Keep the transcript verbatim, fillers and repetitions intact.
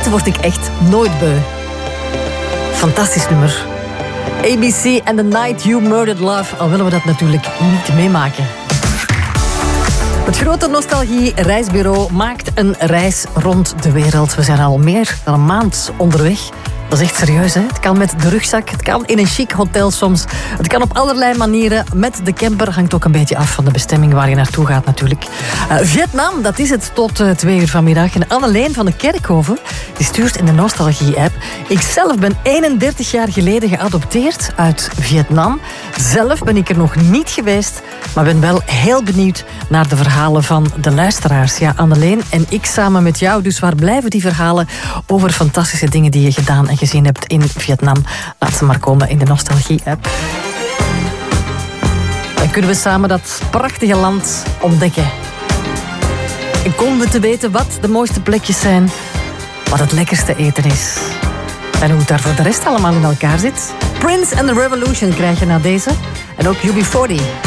Dit word ik echt nooit beu. Fantastisch nummer. A B C and the Night You Murdered Love. Al willen we dat natuurlijk niet meemaken. Het grote nostalgie-reisbureau maakt een reis rond de wereld. We zijn al meer dan een maand onderweg. Dat is echt serieus, hè? Het kan met de rugzak, het kan in een chic hotel soms. Het kan op allerlei manieren. Met de camper hangt ook een beetje af van de bestemming waar je naartoe gaat natuurlijk. Uh, Vietnam, dat is het tot uh, twee uur vanmiddag. En Anneleen van de Kerkhoven, die stuurt in de Nostalgie-app. Ik zelf ben eenendertig jaar geleden geadopteerd uit Vietnam. Zelf ben ik er nog niet geweest, maar ben wel heel benieuwd naar de verhalen van de luisteraars. Ja, Anneleen en ik samen met jou. Dus waar blijven die verhalen over fantastische dingen die je gedaan en gezien hebt in Vietnam? Laat ze maar komen in de Nostalgie-app. Dan kunnen we samen dat prachtige land ontdekken. En komen we te weten wat de mooiste plekjes zijn, wat het lekkerste eten is. En hoe het daar voor de rest allemaal in elkaar zit. Prince and the Revolution krijg je na deze. En ook U B forty.